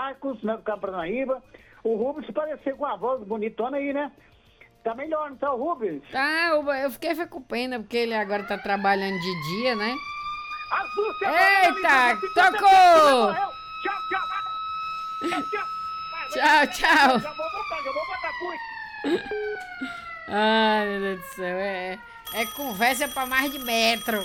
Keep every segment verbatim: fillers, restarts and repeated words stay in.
Marcos, né, do Campo Paranaíba. O Rubens se parecer com a voz bonitona aí, né? Tá melhor, não tá, o Rubens? Tá, eu eu fiquei com pena, porque ele agora tá trabalhando de dia, né? Azul, você Eita, tocou! Tchau, tchau! Tchau, tchau! Tchau, tchau! Já vou botar, já vou botar, fui! Ai, meu Deus do céu, é, é conversa pra mais de metro.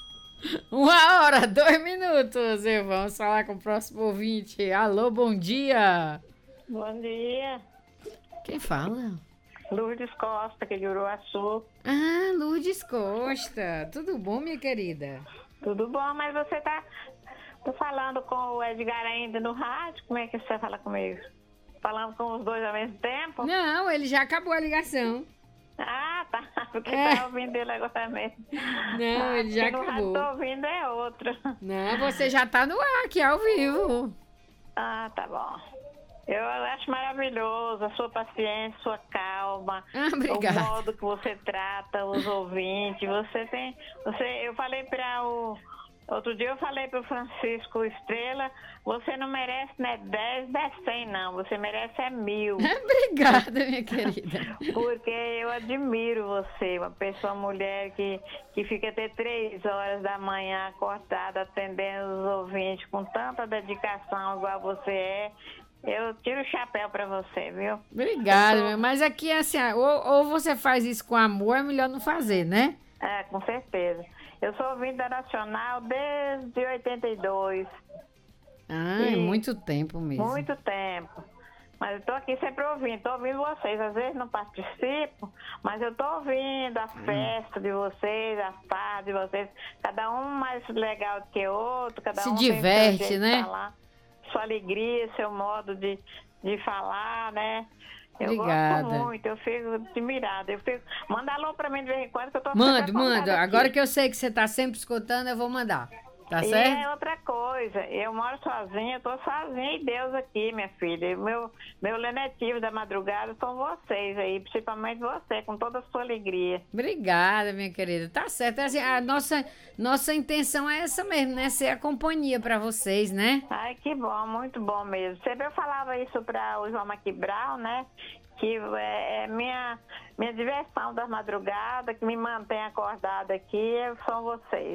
Uma hora, dois minutos, e vamos falar com o próximo ouvinte. Alô, bom dia! Bom dia. Quem fala? Lourdes Costa, aqui de Uruaçu. Ah, Lourdes Costa. Tudo bom, minha querida? Tudo bom, mas você tá, tá falando com o Edgar ainda no rádio? Como é que você fala comigo? Falando com os dois ao mesmo tempo? Não, ele já acabou a ligação. Ah, tá. Porque É. tá ouvindo ele agora mesmo. Não, Ah, ele já porque no rádio acabou. tô ouvindo é outro. Não, você já tá no ar aqui, ao vivo. Ah, tá bom. Eu acho maravilhoso a sua paciência, sua calma, Ah, obrigada. o modo que você trata os ouvintes. Você tem, você, eu falei para o outro dia eu falei para o Francisco Estrela, você não merece né dez, dez, cem não, você merece é mil. Obrigada, minha querida. Porque eu admiro você, uma pessoa, mulher que, que fica até três horas da manhã acordada atendendo os ouvintes com tanta dedicação igual você é. Eu tiro o chapéu pra você, viu? Obrigada, Eu meu, sou- mas aqui é assim, ou, ou você faz isso com amor, é melhor não fazer, né? É, com certeza. Eu sou ouvinte da Nacional desde oitenta e dois, Ah, é E- muito tempo mesmo. muito tempo. Mas eu tô aqui sempre ouvindo, tô ouvindo vocês. Às vezes não participo, mas eu tô ouvindo a festa de vocês, a farra de vocês. Cada um mais legal do que o outro, cada Se um tem seu diverte, jeito de né? falar, sua alegria, seu modo de, de falar, né? Eu Obrigada. gosto muito, eu fico admirada. Eu fico... Manda alô pra mim de vez em quando que eu tô Mando, sempre acordada mando. aqui. Agora que eu sei que você tá sempre escutando, eu vou mandar. Tá E certo? é outra coisa, eu moro sozinha, eu tô sozinha e Deus aqui, minha filha. E Meu, meu lenetivo da madrugada são vocês aí, principalmente você, com toda a sua alegria. Obrigada, minha querida. Tá certo. Assim, a nossa, nossa intenção é essa mesmo, né? Ser a companhia pra vocês, né? Ai, que bom, muito bom mesmo. Sempre eu falava isso para o João Maquibral, né? Que é, é minha, minha diversão das madrugadas, que me mantém acordada aqui, são vocês.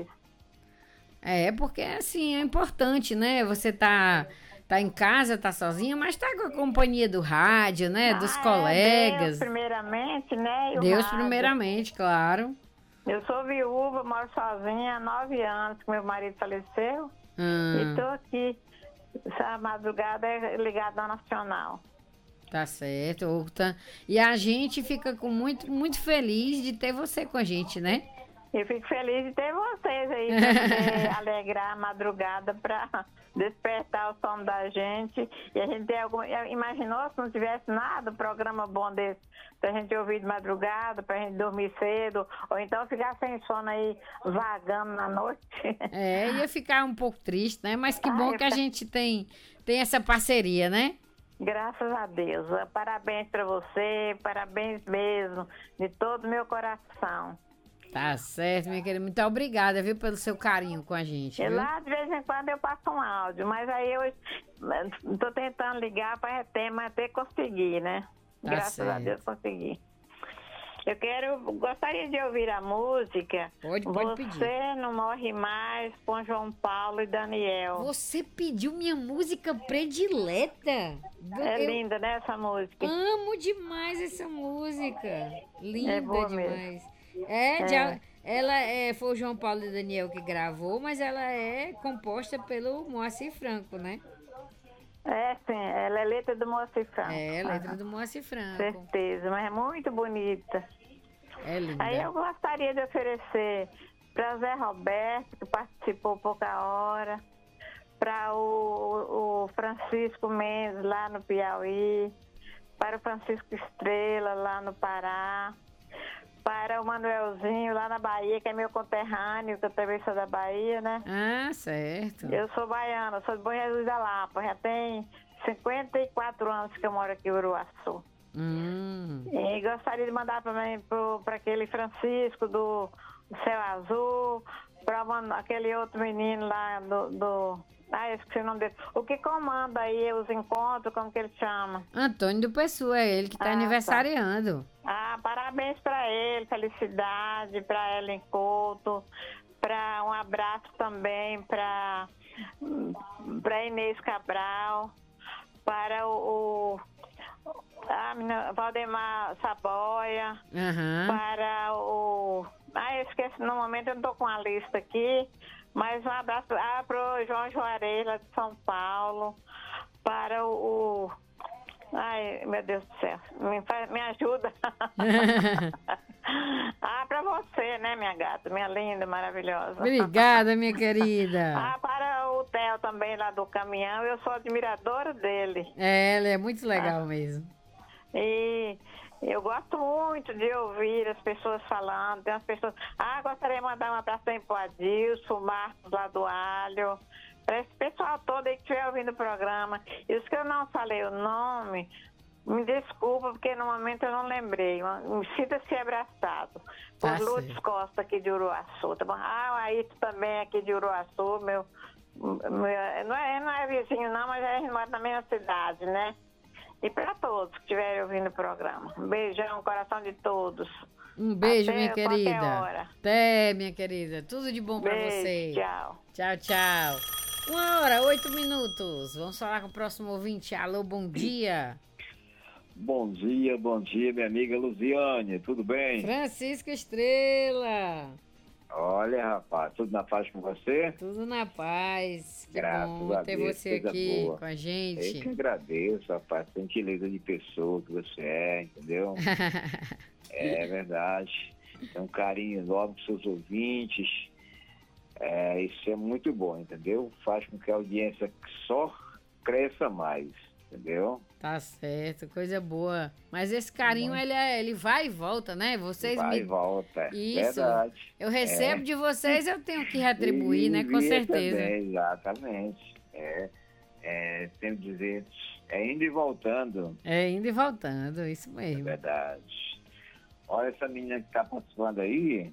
É, porque assim, é importante, né? Você tá, tá em casa, tá sozinha, mas tá com a companhia do rádio, né? Dos Ah, é, colegas. Deus primeiramente, né? E o Deus rádio. primeiramente, claro. Eu sou viúva, moro sozinha há nove anos, que meu marido faleceu. Ah, E tô aqui, essa madrugada é ligada na Nacional. tá certo. Ou tá- E a gente fica com muito, muito feliz de ter você com a gente, né? Eu fico feliz de ter vocês aí pra poder alegrar a madrugada pra despertar o sono da gente. E a gente tem algum... Imaginou se não tivesse nada, um programa bom desse pra gente ouvir de madrugada, pra gente dormir cedo, ou então ficar sem sono aí, vagando na noite. É, ia ficar um pouco triste, né? Mas que Ah, bom eu que a fica- gente tem, tem essa parceria, né? Graças a Deus. Parabéns pra você, parabéns mesmo, de todo o meu coração. Tá certo, minha querida. Muito obrigada, viu, pelo seu carinho com a gente, E viu? lá, de vez em quando, eu passo um áudio, mas aí eu estou tentando ligar para reter, mas até conseguir, né? Tá Graças a certo. Deus consegui. Eu quero, gostaria de ouvir a música Pode- pode pedir. Você Não Morre Mais, com João Paulo e Daniel. Você pediu minha música predileta. É Eu linda, né, essa música? amo demais essa música. Linda É boa demais. É, É. já- ela é, foi o João Paulo e Daniel que gravou, mas ela é composta pelo Moacir Franco, né? É, sim, ela é letra do Moacir Franco. É, letra Aham, do Moacir Franco. certeza, mas é muito bonita. É linda. Aí eu gostaria de oferecer para Zé Roberto, que participou pouca hora, para o, o Francisco Mendes, lá no Piauí, para o Francisco Estrela, lá no Pará, para o Manuelzinho, lá na Bahia, que é meu conterrâneo, que eu também sou da Bahia, né? Ah, certo. Eu sou baiana, sou de Bom Jesus da Lapa, já tem cinquenta e quatro anos que eu moro aqui em Uruaçu. Hum. E gostaria de mandar também para aquele Francisco do Céu Azul, para aquele outro menino lá do, do Ah, eu esqueci o nome dele. O que comanda aí os encontros, como que ele chama? Antônio do Pessoa, é ele que tá Ah, aniversariando. Tá. Ah, parabéns pra ele, felicidade, pra Ellen Couto, pra um abraço também pra, pra Inês Cabral, para o, o a menina, Valdemar Saboia, Aham. para o... Ah, eu esqueci, no momento eu não tô com a lista aqui, mas um abraço ah, para o João Juarez, lá de São Paulo, para o... o- Ai, meu Deus do céu, me, faz, me ajuda. Ah, para você, né, minha gata, minha linda, maravilhosa. Obrigada, minha querida. Ah, para o Theo também, lá do caminhão, eu sou admiradora dele. É, ela é muito legal mesmo. E eu gosto muito de ouvir as pessoas falando. Tem as pessoas. Ah, gostaria de mandar um abraço para o Adilson, o Marcos lá do Alho, para esse pessoal todo aí que estiver ouvindo o programa. E os que eu não falei o nome, me desculpa, porque no momento eu não lembrei. Sinta-se abraçado. Por Tá Lourdes certo. Costa, aqui de Uruaçu. Tá bom? Ah, o Aito também aqui de Uruaçu, meu. meu não, é, não é vizinho, não, mas a gente mora na mesma cidade, né? E para todos que estiverem ouvindo o programa. Um beijão, coração de todos. Um beijo, Até minha qualquer querida. hora. Até, minha querida. Tudo de bom pra Beijo, você. tchau. Tchau, tchau. Uma hora, oito minutos. Vamos falar com o próximo ouvinte. Alô, bom dia. Bom dia, bom dia, minha amiga Luziane, tudo bem? Francisco Estrela. Olha, rapaz, tudo na paz com você? Tudo na paz. Que Graças bom a ter Deus, você coisa aqui boa. com a Eu que gente. agradeço, rapaz, a gentileza de pessoa que você é, entendeu? É verdade. Tem um carinho enorme com seus ouvintes. É, isso é muito bom, entendeu? Faz com que a audiência só cresça mais, entendeu? Tá certo, coisa boa. Mas esse carinho, ele, é, ele vai e volta, né? Vocês Vai e me... volta, Isso. verdade. Eu recebo É. de vocês, eu tenho que retribuir, né? Com E certeza. também, exatamente. É, é, sempre dizer, é indo e voltando, É, indo e voltando, isso é mesmo. verdade. Olha essa menina que está participando aí,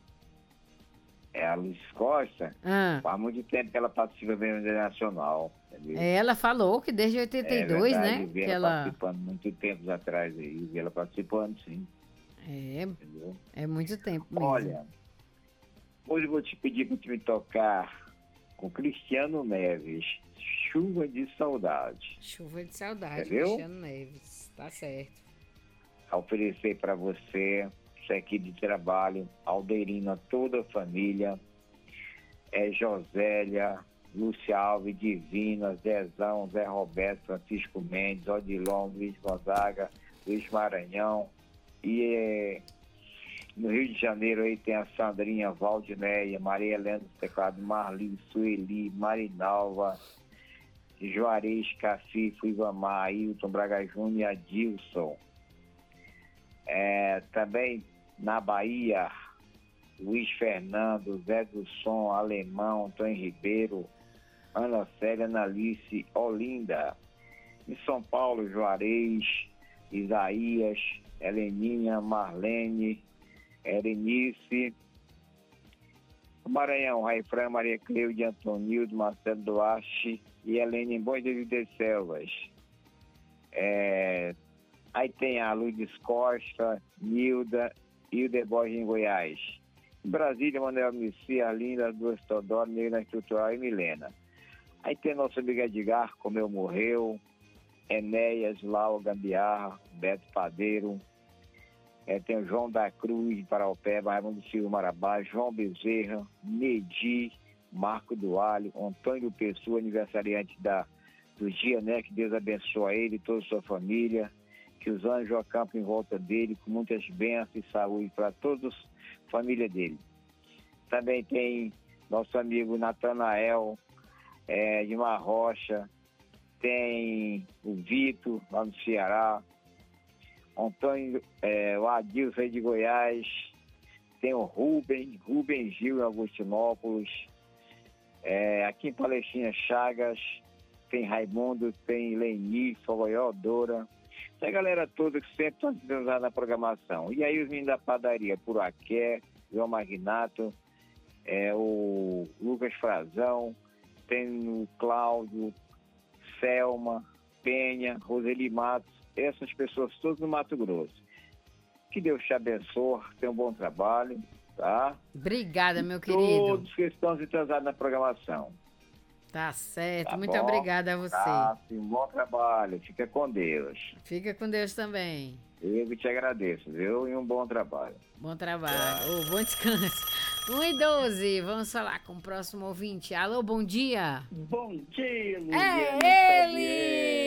é a Luz Costa, Ah, faz muito tempo que ela participa bem nacional, entendeu? ela falou que desde oitenta e dois, É verdade, né? eu vi Que ela ela... participando muito tempos atrás aí, vi ela participando sim, É, entendeu? é muito tempo mesmo. Olha, hoje eu vou te pedir para te me tocar com Cristiano Neves, Chuva de Saudade. Chuva de saudade, Entendeu? Cristiano Neves. Tá certo. A oferecer para você, sua equipe de trabalho, Alderina, toda a família, é Josélia, Lúcia Alves, Divina, Zezão, Zé Roberto, Francisco Mendes, Odilon, Luiz Gonzaga, Luiz Maranhão. E é, no Rio de Janeiro aí tem a Sandrinha, Valdineia, Maria Helena do teclado, Marli, Sueli, Marinalva, Juarez, Cacifo, Ivamar, Ailton, Braga Júnior e Adilson. É, também na Bahia, Luiz Fernando, Zé do Som, Alemão, Antônio Ribeiro, Ana Célia, Analice, Olinda. Em São Paulo, Juarez, Isaías, Heleninha, Marlene, Erenice. No Maranhão, Raifran, Maria Cleude, Antonildo, Marcelo Duarte e Helene em Bom Jesus das Selvas. É, aí tem a Lourdes Costa, Nilda e o Deboche em Goiás. Em Brasília, Manuel Messi, Arlinda, Duas Todoro, Neila Estrutural e Milena. Aí tem nosso amigo Edgar, Comeu Morreu, Enéas, Lau, Gambiarra, Beto Padeiro. É, tem o João da Cruz, Paraupeba, Raimundo Silva Marabá, João Bezerra, Nedi, Marco do Alho, Antônio Pessoa, aniversariante da, do dia, né? Que Deus abençoe ele e toda a sua família. Que os anjos acampem em volta dele com muitas bênçãos e saúde para toda a família dele. Também tem nosso amigo Natanael, é, de Marrocha, tem o Vitor, lá no Ceará, Antônio, é, o Adilson de Goiás, tem o Rubem, Rubem Gil em Augustinópolis, é, aqui em Palestina Chagas, tem Raimundo, tem Leni, Fogoió, Dora. Essa galera toda que sempre está sendo na programação. E aí os meninos da padaria, Puraqué, João Magnato, é, o Lucas Frazão, tem o Cláudio, Selma, Penha, Roseli Matos, essas pessoas todas no Mato Grosso. Que Deus te abençoe, tenha um bom trabalho, tá? Obrigada, meu Todos querido. Todos que estão atrasados na programação. Tá certo, Tá muito bom? obrigada a você. Tá, sim, bom trabalho, fica com Deus. Fica com Deus também. Eu que te agradeço, viu? E um bom trabalho. Bom trabalho. Ô, bom descanso. um e doze, vamos falar com o próximo ouvinte. Alô, bom dia. Bom dia, É ele!